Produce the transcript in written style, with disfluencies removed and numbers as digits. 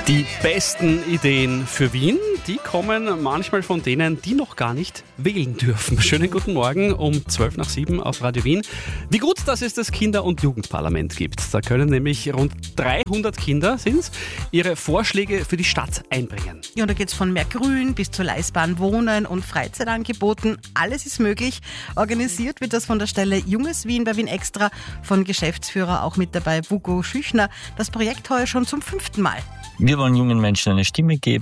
Die besten Ideen für Wien, die kommen manchmal von denen, die noch gar nicht wählen dürfen. Schönen guten Morgen um 6:12 auf Radio Wien. Wie gut, dass es das Kinder- und Jugendparlament gibt. Da können nämlich rund 300 Kinder ihre Vorschläge für die Stadt einbringen. Ja, und da geht es von mehr Grün bis zu leistbaren Wohnen- und Freizeitangeboten. Alles ist möglich. Organisiert wird das von der Stelle Junges Wien bei Wien Extra, von Geschäftsführer auch mit dabei Hugo Schüchner. Das Projekt heuer schon zum 5. Mal. Wir wollen jungen Menschen eine Stimme geben.